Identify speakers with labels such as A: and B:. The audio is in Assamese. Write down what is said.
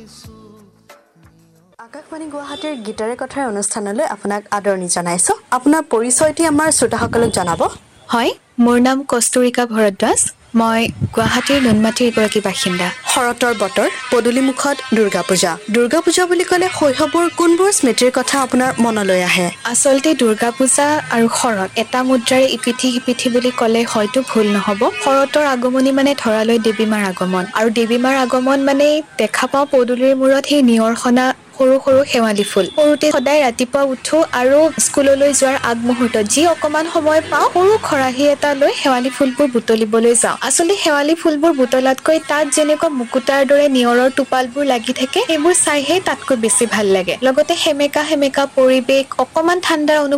A: আকাশবাণী গুৱাহাটীৰ গীতাৰে কথাৰ অনুষ্ঠানলৈ আপোনাক আদৰণি জনাইছো। আপোনাৰ পৰিচয়টি আমাৰ শ্ৰোতাসকলক জনাব।
B: হয়, মোৰ নাম কস্তুৰিকা ভৰদ্বাজ। মই গুৱাহাটীৰ নুনমাটিৰ এগৰাকী বাসিন্দা।
A: শৰতৰ বতৰ, পদূলিমুখত দুৰ্গা পূজা। দুৰ্গা পূজা বুলি ক'লে শৈশৱৰ কোনবোৰ স্মৃতিৰ কথা আপোনাৰ মনলৈ আহে?
B: আচলতে দুৰ্গা পূজা আৰু শৰৎ এটা মুদ্ৰাৰে ইপিঠি সিপিঠি বুলি ক'লে হয়তো ভুল নহ'ব। শৰতৰ আগমনি মানে ধৰালৈ দেৱী মাৰ আগমন, আৰু দেৱী মাৰ আগমন মানে দেখা পাওঁ পদূলিৰ মূৰত সেই নিয়ৰসনা সৰু সৰু শেৱালি ফুল। সৰুতে সদায় ৰাতিপুৱা উঠো আৰু স্কুললৈ যোৱাৰ আগমুহূৰ্তত যি অকমান সময় পাওঁ সৰু খৰাহী এটা লৈ শেৱালি ফুলবোৰ বুটলিবলৈ যাওঁ। আচলতে শেৱালি ফুলবোৰ বুটলাতকৈ তাত যেনেকুৱা মুকুতাৰ দৰে নিয়ৰৰ টোপালবোৰ লাগি থাকে সেইবোৰ চাইহে তাতকৈ বেছি ভাল লাগে। লগতে সেমেকা সেমেকা পৰিৱেশ, অকমান ঠাণ্ডা